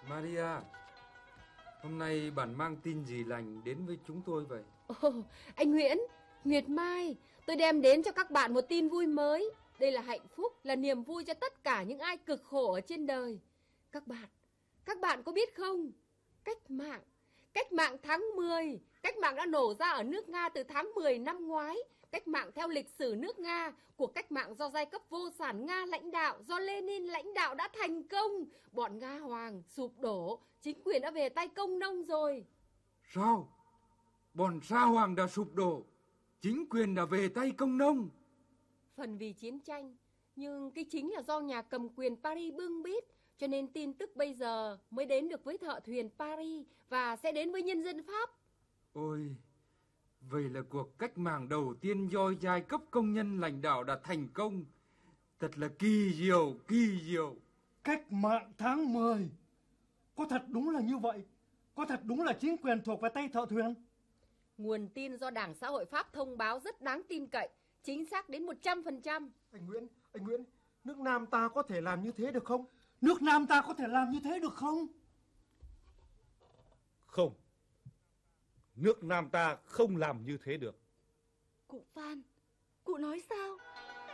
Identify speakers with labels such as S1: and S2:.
S1: Maria, hôm nay bạn mang tin gì lành đến với chúng tôi vậy?
S2: Anh Nguyễn, Nguyệt Mai, tôi đem đến cho các bạn một tin vui mới. Đây là hạnh phúc, là niềm vui cho tất cả những ai cực khổ ở trên đời. Các bạn có biết không? Cách mạng tháng 10, cách mạng đã nổ ra ở nước Nga từ tháng 10 năm ngoái. Cách mạng theo lịch sử nước Nga, cuộc cách mạng do giai cấp vô sản Nga lãnh đạo, do Lenin lãnh đạo đã thành công. Bọn Nga Hoàng sụp đổ, chính quyền đã về tay công nông rồi.
S1: Sao? Bọn Sa Hoàng đã sụp đổ, chính quyền đã về tay công nông.
S2: Phần vì chiến tranh, nhưng cái chính là do nhà cầm quyền Paris bưng bít, cho nên tin tức bây giờ mới đến được với thợ thuyền Paris và sẽ đến với nhân dân Pháp.
S1: Ôi, vậy là cuộc cách mạng đầu tiên do giai cấp công nhân lãnh đạo đã thành công. Thật là kỳ diệu, kỳ diệu.
S3: Cách mạng tháng 10. Có thật đúng là như vậy? Có thật đúng là chính quyền thuộc về tay thợ thuyền?
S2: Nguồn tin do Đảng Xã hội Pháp thông báo rất đáng tin cậy, chính xác đến 100%.
S4: Anh Nguyễn, nước Nam ta có thể làm như thế được không?
S3: Nước Nam ta có thể làm như thế được không?
S5: Không. Nước Nam ta không làm như thế được.
S6: Cụ Phan, cụ nói sao?